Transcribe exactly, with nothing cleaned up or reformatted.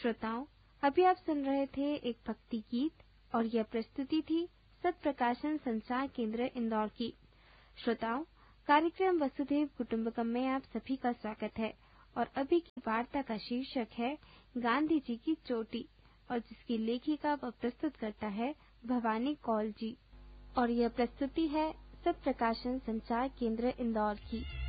श्रोताओं, अभी आप सुन रहे थे एक भक्ति गीत और यह प्रस्तुति थी सत्प्रकाशन संचार केंद्र इंदौर की। श्रोताओं, कार्यक्रम वसुधैव कुटुंबकम में आप सभी का स्वागत है और अभी की वार्ता का शीर्षक है गांधी जी की चोटी और जिसकी लेखिका व प्रस्तुत करता है भवानी कौल जी और यह प्रस्तुति है सत्प्रकाशन संचार केंद्र इंदौर की।